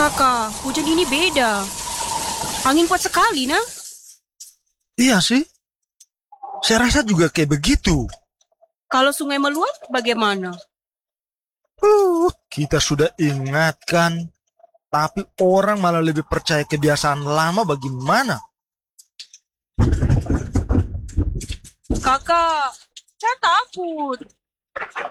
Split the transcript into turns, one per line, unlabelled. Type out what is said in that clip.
Kakak, hujan ini beda. Angin kuat sekali, nah.
Iya sih, saya rasa juga kayak begitu.
Kalau sungai meluap, bagaimana?
Kita sudah ingatkan, tapi orang malah lebih percaya kebiasaan lama bagaimana?
Kakak, saya takut.